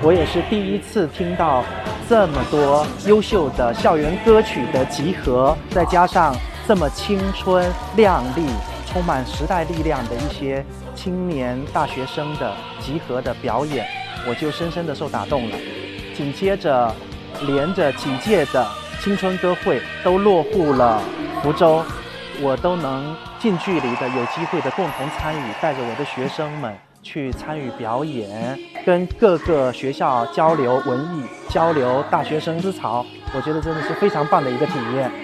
我也是第一次听到这么多优秀的校园歌曲的集合，再加上这么青春靓丽、充满时代力量的一些青年大学生的集合的表演，我就深深的受打动了。紧接着，连着几届的青春歌会都落户了福州，我都能近距离的有机会的共同参与，带着我的学生们去参与表演，跟各个学校交流文艺，交流大学生思潮，我觉得真的是非常棒的一个体验。